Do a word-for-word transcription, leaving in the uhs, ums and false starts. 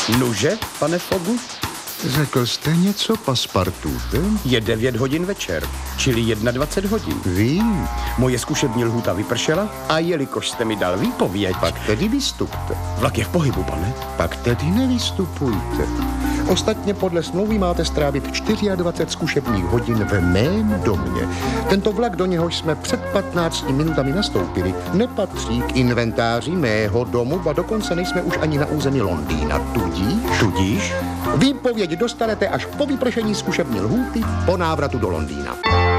Nuže, pane Fogu? Řekl jste něco, Paspartute? Je devět hodin večer, čili dvacet jedna hodin. Vím. Moje zkušební lhůta vypršela a jelikož jste mi dal výpověď... Pak tedy vystupte. Vlak je v pohybu, pane. Pak tedy nevystupujte. Ostatně podle smlouvy máte strávit dvacet čtyři zkušebních hodin v mém domě. Tento vlak, do něhož jsme před patnácti minutami nastoupili, nepatří k inventáři mého domu, a dokonce nejsme už ani na území Londýna. Tudíž... Tudíž? Výpověď dostanete až po vypršení zkušební lhůty po návratu do Londýna.